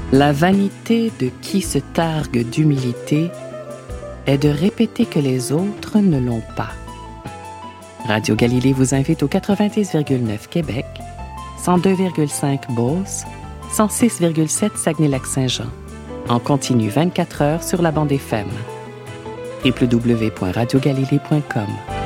La vanité de qui se targue d'humilité est de répéter que les autres ne l'ont pas. Radio Galilée vous invite au 90,9 Québec, 102,5 Beauce, 106,7 Saguenay-Lac-Saint-Jean. En continu 24 heures sur la bande FM. www.radiogalilée.com